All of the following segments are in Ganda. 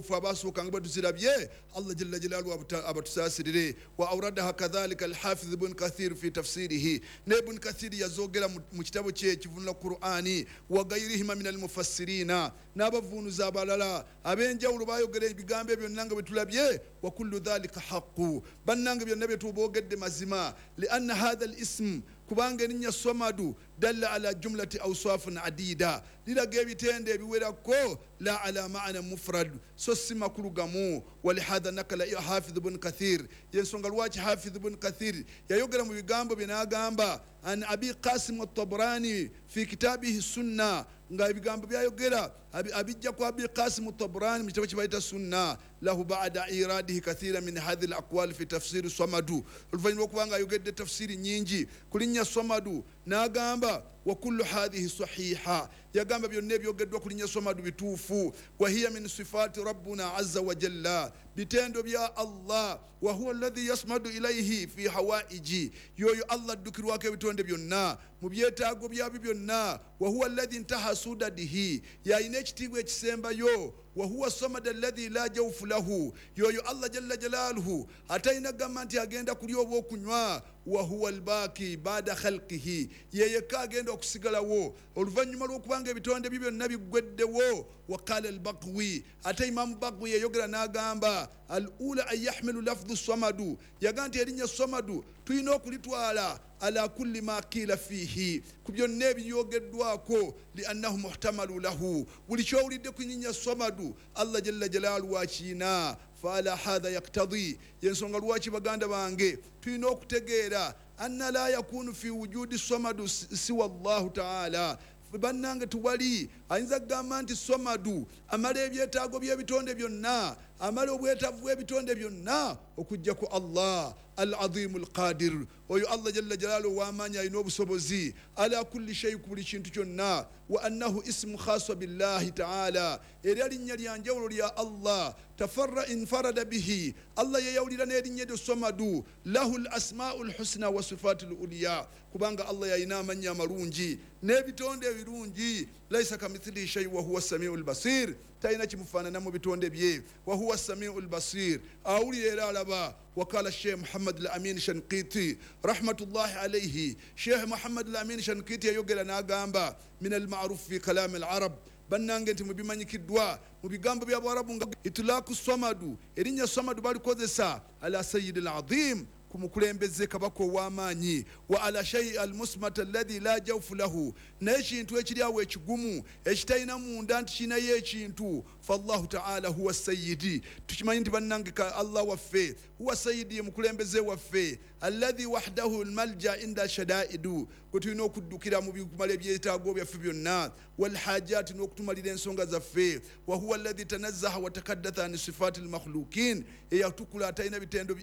فاباسو كان بدو سيرابيه الله جل جلاله أبو تساسيري وأوردها كذلك الحافظ ابن كثير في تفسيره ابن كثير يزوجل مجتبى شيء القرآن وغيرهما من المفسرين نابفون زابالا أبين جاولو بايو غري بيغامبي بيونانغ بتولابيه وكل ذلك حق بنانغ بيونبي توبو قد مزما لأن هذا الاسم kubanga ninya somadu dalla ala jumlati awsafin adida lila gebi tende biwera ko la ala ma'ana mufrad so sima kulugamu walihadha nakala hafiz ibn kathir yensongal wachi hafiz ibn kathir yayogera mu bigambo binagamba an abi qasim at-tabrani fi kitabihi sunna nga bigambo byayogera abijja ko abi qasim at-tabrani mitabo kibaita sunna lahu ba'da iradihi kathira min hadhihi al-aqwal fi tafsir somadu ulfanyo kubanga yogedde tafsiri nyingi kulinya somadu nagamba wa kullu hadhihi sahiha yagamba byonne byogeddwa kulinya somadu bitufu wa hiya min sifati rabbuna azza wa jalla bitendo bya Allah wa huwa alladhi yasmadu ilayhi fi hawaiji yoyo Allah dukiru wake bitonde byonna mu byetaago byabyo byonna wa huwa alladhi intaha sudadihi ya inechitibwe ekisemba yo wa huwa samad alladhi la jawfu lahu yoyo Allah jalla jalaluhu ataina gamanti agenda kulyobo okunywa wa huwa albaki baada khalqihi yeye kagenda okusigalawo oluvanyuma lw'okubanga ebitonde bibyo nabigweddewo wa qala al-baqwi ata imam baqwi yayogera n'agamba al-ula an yahmilu lafdhu samadu yaganti erinnya samadu tuyina okulitwala ala kulli ma qila fihi kubyonna ebiyogeddwako liannahu muhtamalu lahu buli kyowulidde kunyinya samadu Allah jalla jalaluhu akina فعلى هذا يقتضي ينسون الواجي baganda bange tuyina okutegeera anna la yakunu fi wujudi somadu siwa Allah ta'ala bannange tubali ayinza kugamba nti somadu amala ebyetaago by'ebitonde byonna amala obwetaavu bw'ebitonde byonna okujja ku Allah al-azim al-qadir oyo Allah jalla jalaluhu wamanya ayina obusobozi ala kulli shay buli kintu kyonna wa annahu ismu khassa billahi ta'ala era linnya lyanjawulo lya Allah tafarra infarada bihi Allah yayawulira n'erinnya lyo somadu lahu al-asma'ul husna wa sifatul ulya kubanga Allah yayina amanya amalungi n'ebitonde ebirungi laysa kamithlihi shay wa huwa as-sami'ul basir taina kimufaanana mu bitonde bye wa huwa as-sami'ul basir awuli era alaba وقال الشيخ محمد الأمين شنقيطي رحمة الله عليه شيخ محمد الأمين شنقيطي يقول ناغامبا من المعروف في كلام العرب bannange mubimanyikidwa mubigambo by'abarabu itulaku somadu erinya somadu bali kozesa ala sayyidil azim kumukulembeze kabako w'amaanyi wa ala shay almusmat alladhi la jawfu lahu n'ekintu ekiri awo ekigumu ekitayina munda nti kinayo ekintu fallahu ta'ala huwa sayyidi tukimanyi nti bannange ka Allah waffe huwa sayyidi mukulembeze waffe alladhi wahdahu almalja inda shada'idu kutuyina okuddukira mu bikumala ebyetaago byaffe byonna wal hajati n'okutumalira ensonga zaffe wa huwa alladhi tanazzaha wa takaddatha an sifati almakhluqin eyatukula atayina bitendo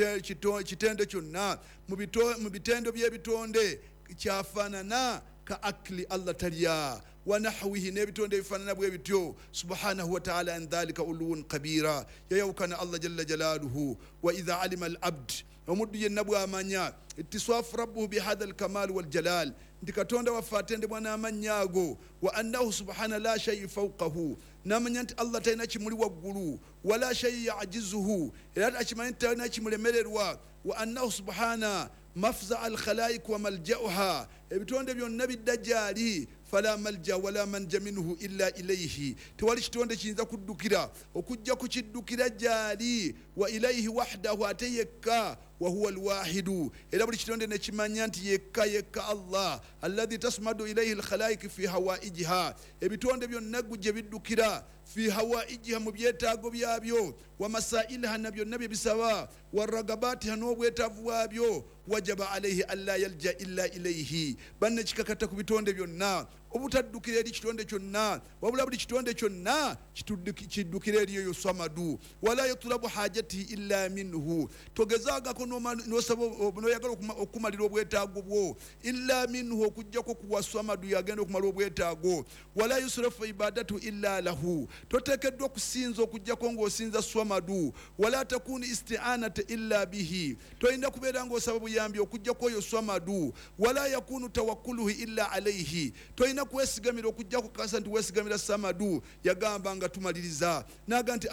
kitendo kyonna mu bitendo by'ebitonde kyafaanana ka akli Allah taliya wa nahwihi n'ebitonde bifaanana bwe bityo subhanahu wa ta'ala an dhalika uluwun kabira yayawukana Allah jalla jalaluhu wa idha alima al-abd omuddu yenna bw'amanya ittiswafu rabbuhu bihadha al-kamal wal jalal nti katonda waffe atendebwa n'amannya ago wa annahu subhana la shay fawqahu n'amanya nti Allah talina kimuli waggulu wala shay ya'jizuhu era akimanyi nti talina kimulemererwa wa annahu subhana mafza al-khalaiq wa malja'uha ebitonde byonna bidda gyali fala malja wala manja minhu illa ilayhi tewali kitonde kiyinza kuddukira okujja kukiddukira gyali wa ilayhi wahdahu ate yekka wa huwa alwahidu era buli kitonde nekimanya nti yekka Allah alladhi tasmadu ilayhi alkhalaiq fi hawaijiha ebitonde byonna gujje biddukira fi hawaijiha mu byetaago byabyo wa masailiha nabyo nabyo bisaba wa ragabatiha n'obwetaavu bwabyo wajaba alayhi alla yalja illa ilayhi banne kikakata ku bitonde byonna obutaddukira eri kitonde kyonna wabula buli kitonde kyonna kiddukira eri eyo samadu wala yatulabu hajatihi illa minhu togezaagako n'osaba n'oyagala okumalira obwetaago bwo illa minhu okujjako kuwa samadu yagenda okumala obwetaago wala yusrafu ibadatu illa lahu toteekeddwa okusinza okujjako ng'osinza samadu wala takuni isti'anata illa bihi toyinza kubeera ng'osaba buyambi okujjako oyo samadu wala yakunu tawakkuluhu illa alayhi toyina kwesigamira okujjako kasa nti wesigamira samadu yagamba nga tumaliriza naga nti